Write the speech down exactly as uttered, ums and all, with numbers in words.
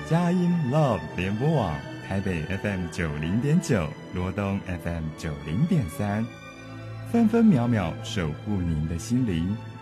佳音 Love 联播网，台北 F M 九零点九，罗东 F M 九零点三，分分秒秒守护您的心灵。